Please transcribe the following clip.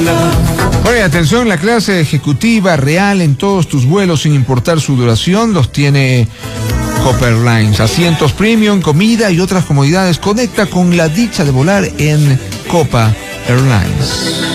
Oye, atención, la clase ejecutiva real en todos tus vuelos sin importar su duración los tiene Copa Airlines. Asientos premium, comida y otras comodidades. Conecta con la dicha de volar en Copa Airlines.